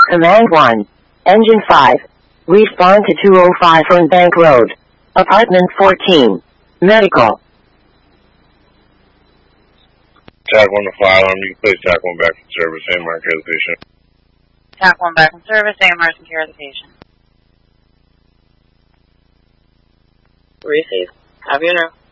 Command 1. Engine 5. Respond to 205 Fernbank Road. Apartment 14. Medical. TAC 1 to file alarm. You can place TAC 1 back in service. AMR care of the patient. TAC 1 back in service. AMR in care of the patient. Receive. Have your nerve.